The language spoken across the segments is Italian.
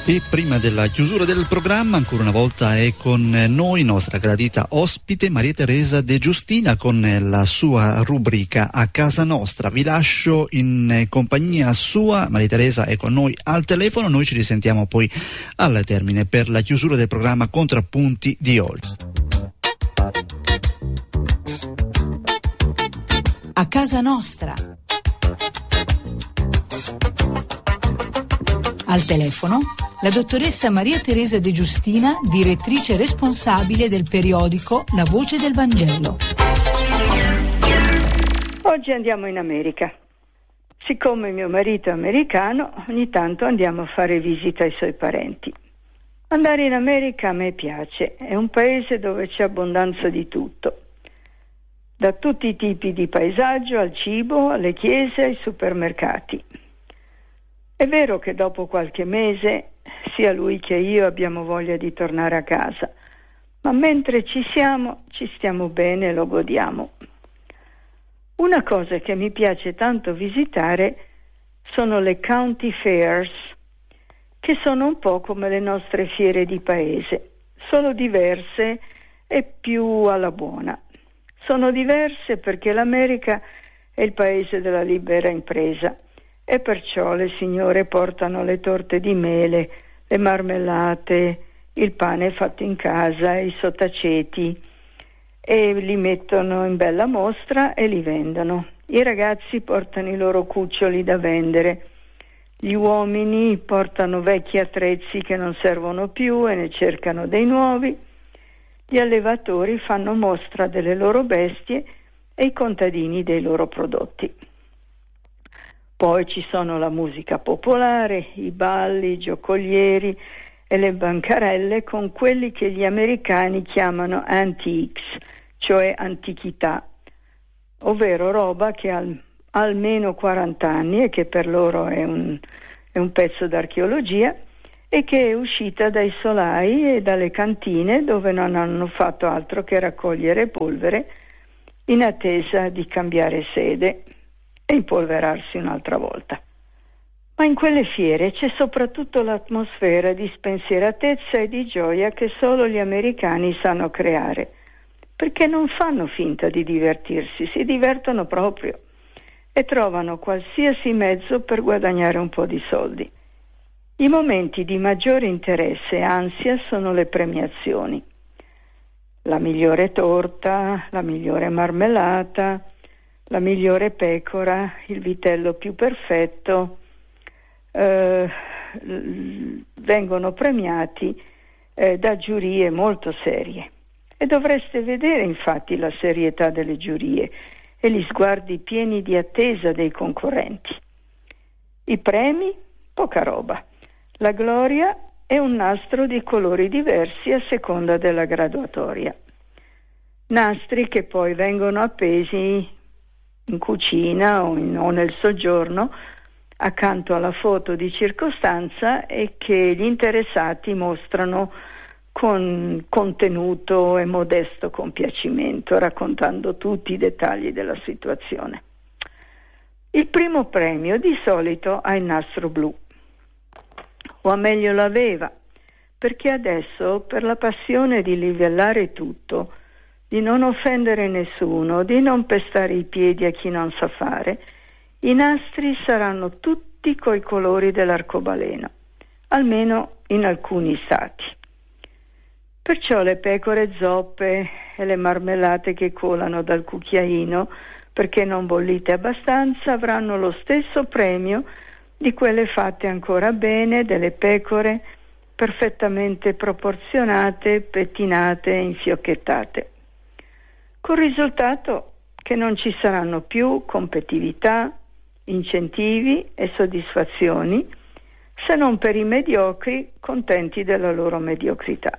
E prima della chiusura del programma, ancora una volta è con noi nostra gradita ospite Maria Teresa De Giustina con la sua rubrica A Casa Nostra. Vi lascio in compagnia sua, Maria Teresa è con noi al telefono, noi ci risentiamo poi al termine per la chiusura del programma Contrappunti di oggi. A Casa Nostra. Al telefono la dottoressa Maria Teresa De Giustina, direttrice responsabile del periodico La Voce del Vangelo. Oggi andiamo in America. Siccome mio marito è americano, ogni tanto andiamo a fare visita ai suoi parenti. Andare in America a me piace, è un paese dove c'è abbondanza di tutto. Da tutti i tipi di paesaggio, al cibo, alle chiese, ai supermercati. È vero che dopo qualche mese sia lui che io abbiamo voglia di tornare a casa, ma mentre ci stiamo bene e lo godiamo. Una cosa che mi piace tanto visitare sono le county fairs, che sono un po' come le nostre fiere di paese, solo diverse e più alla buona. Sono diverse perché l'America è il paese della libera impresa e perciò le signore portano le torte di mele, le marmellate, il pane fatto in casa, i sottaceti e li mettono in bella mostra e li vendono. I ragazzi portano i loro cuccioli da vendere, gli uomini portano vecchi attrezzi che non servono più e ne cercano dei nuovi, gli allevatori fanno mostra delle loro bestie e i contadini dei loro prodotti. Poi ci sono la musica popolare, i balli, i giocolieri e le bancarelle con quelli che gli americani chiamano antiques, cioè antichità, ovvero roba che ha almeno 40 anni e che per loro è un pezzo d'archeologia e che è uscita dai solai e dalle cantine dove non hanno fatto altro che raccogliere polvere in attesa di cambiare sede e impolverarsi un'altra volta. Ma in quelle fiere c'è soprattutto l'atmosfera di spensieratezza e di gioia che solo gli americani sanno creare, perché non fanno finta di divertirsi, si divertono proprio e trovano qualsiasi mezzo per guadagnare un po' di soldi. I momenti di maggiore interesse e ansia sono le premiazioni. La migliore torta, la migliore marmellata, la migliore pecora, il vitello più perfetto, vengono premiati da giurie molto serie. E dovreste vedere infatti la serietà delle giurie e gli sguardi pieni di attesa dei concorrenti. I premi? Poca roba. La gloria è un nastro di colori diversi a seconda della graduatoria. Nastri che poi vengono appesi in cucina o nel soggiorno accanto alla foto di circostanza e che gli interessati mostrano con contenuto e modesto compiacimento, raccontando tutti i dettagli della situazione. Il primo premio di solito ha il nastro blu, o a meglio l'aveva, perché adesso per la passione di livellare tutto, di non offendere nessuno, di non pestare i piedi a chi non sa fare, i nastri saranno tutti coi colori dell'arcobaleno, almeno in alcuni stati. Perciò le pecore zoppe e le marmellate che colano dal cucchiaino perché non bollite abbastanza avranno lo stesso premio di quelle fatte ancora bene, delle pecore perfettamente proporzionate, pettinate e infiocchettate. Col risultato che non ci saranno più competitività, incentivi e soddisfazioni, se non per i mediocri contenti della loro mediocrità.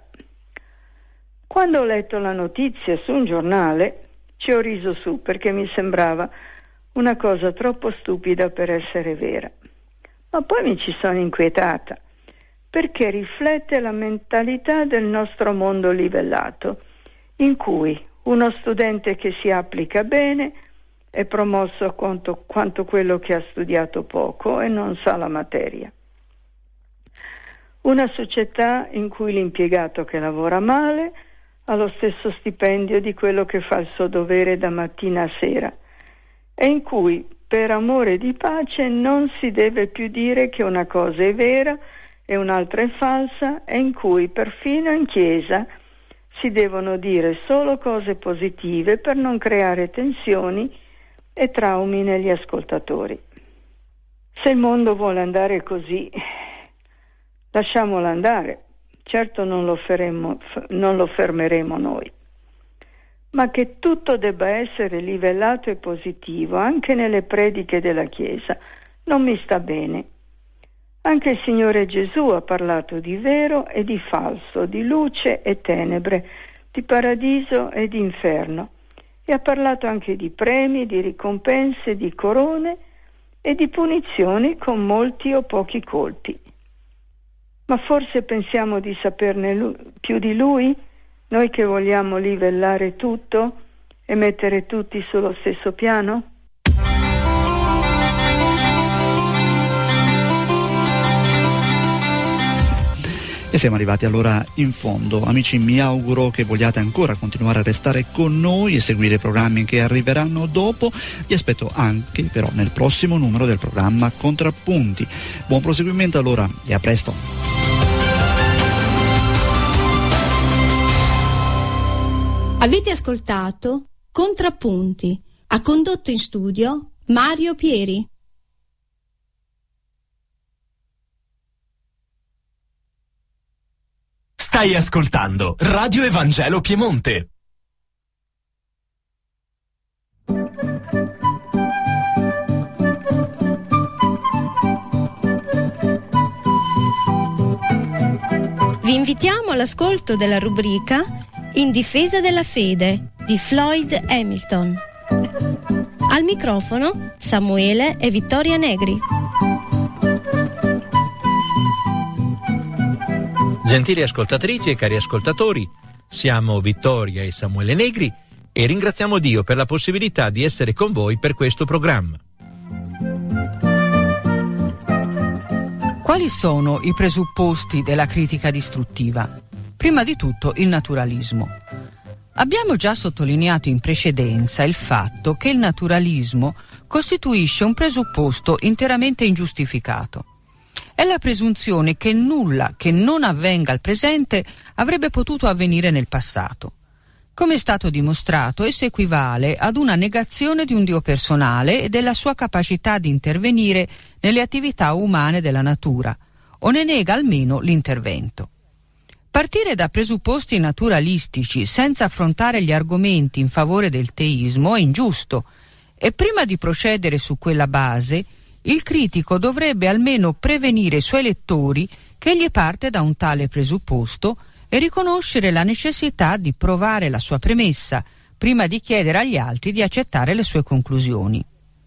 Quando ho letto la notizia su un giornale, ci ho riso su perché mi sembrava una cosa troppo stupida per essere vera. Ma poi mi ci sono inquietata, perché riflette la mentalità del nostro mondo livellato, in cui uno studente che si applica bene è promosso quanto quello che ha studiato poco e non sa la materia. Una società in cui l'impiegato che lavora male ha lo stesso stipendio di quello che fa il suo dovere da mattina a sera, e in cui per amore di pace non si deve più dire che una cosa è vera e un'altra è falsa, e in cui perfino in chiesa si devono dire solo cose positive per non creare tensioni e traumi negli ascoltatori. Se il mondo vuole andare così, lasciamolo andare. Certo non lo fermeremo noi. Ma che tutto debba essere livellato e positivo anche nelle prediche della Chiesa non mi sta bene. Anche il Signore Gesù ha parlato di vero e di falso, di luce e tenebre, di paradiso e di inferno, e ha parlato anche di premi, di ricompense, di corone e di punizioni con molti o pochi colpi. Ma forse pensiamo di saperne più di Lui, noi che vogliamo livellare tutto e mettere tutti sullo stesso piano? E siamo arrivati allora in fondo. Amici, mi auguro che vogliate ancora continuare a restare con noi e seguire i programmi che arriveranno dopo. Vi aspetto anche però nel prossimo numero del programma Contrappunti. Buon proseguimento allora e a presto. Avete ascoltato Contrappunti. Ha condotto in studio Mario Pieri. Stai ascoltando Radio Evangelo Piemonte. Vi invitiamo all'ascolto della rubrica In difesa della fede di Floyd Hamilton. Al microfono Samuele e Vittoria Negri. Gentili ascoltatrici e cari ascoltatori, siamo Vittoria e Samuele Negri e ringraziamo Dio per la possibilità di essere con voi per questo programma. Quali sono i presupposti della critica distruttiva? Prima di tutto il naturalismo. Abbiamo già sottolineato in precedenza il fatto che il naturalismo costituisce un presupposto interamente ingiustificato. È la presunzione che nulla che non avvenga al presente avrebbe potuto avvenire nel passato. Come è stato dimostrato, esso equivale ad una negazione di un Dio personale e della sua capacità di intervenire nelle attività umane della natura, o ne nega almeno l'intervento. Partire da presupposti naturalistici senza affrontare gli argomenti in favore del teismo è ingiusto, e prima di procedere su quella base il critico dovrebbe almeno prevenire i suoi lettori che egli parte da un tale presupposto e riconoscere la necessità di provare la sua premessa prima di chiedere agli altri di accettare le sue conclusioni.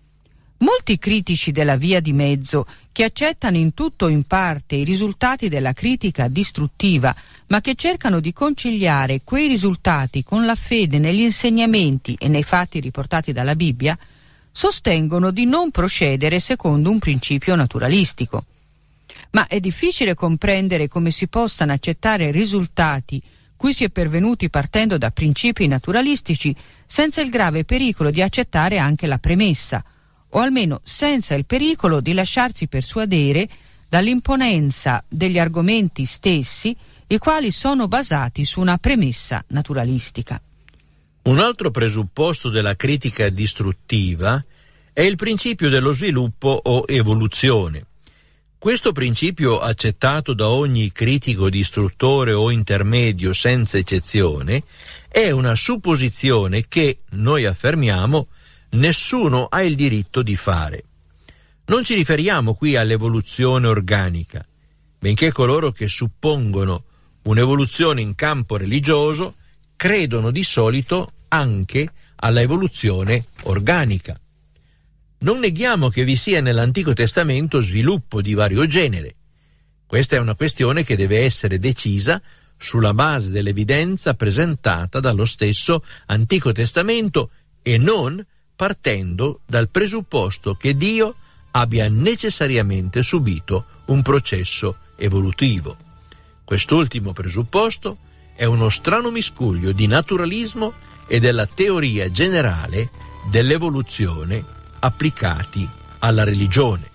Molti critici della via di mezzo, che accettano in tutto o in parte i risultati della critica distruttiva, ma che cercano di conciliare quei risultati con la fede negli insegnamenti e nei fatti riportati dalla Bibbia, sostengono di non procedere secondo un principio naturalistico. Ma è difficile comprendere come si possano accettare risultati cui si è pervenuti partendo da principi naturalistici senza il grave pericolo di accettare anche la premessa, o almeno senza il pericolo di lasciarsi persuadere dall'imponenza degli argomenti stessi, i quali sono basati su una premessa naturalistica. Un altro presupposto della critica distruttiva è il principio dello sviluppo o evoluzione. Questo principio, accettato da ogni critico distruttore o intermedio senza eccezione, è una supposizione che, noi affermiamo, nessuno ha il diritto di fare. Non ci riferiamo qui all'evoluzione organica, benché coloro che suppongono un'evoluzione in campo religioso credono di solito anche alla evoluzione organica. Non neghiamo che vi sia nell'Antico Testamento sviluppo di vario genere. Questa è una questione che deve essere decisa sulla base dell'evidenza presentata dallo stesso Antico Testamento e non partendo dal presupposto che Dio abbia necessariamente subito un processo evolutivo. Quest'ultimo presupposto è uno strano miscuglio di naturalismo e della teoria generale dell'evoluzione applicati alla religione.